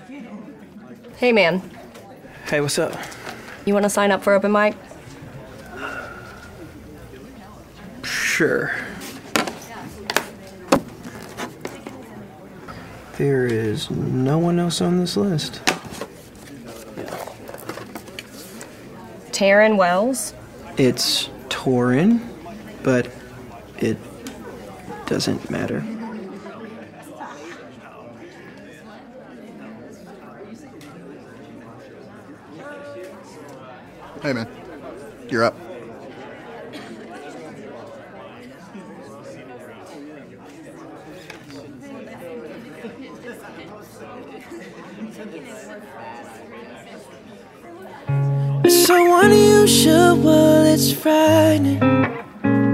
Hey, man. Hey, what's up? You want to sign up for open mic? Sure. There is no one else on this list. Taryn Wells? It's Torin, but it doesn't matter. Hey, man. You're up. So unusual, it's frightening.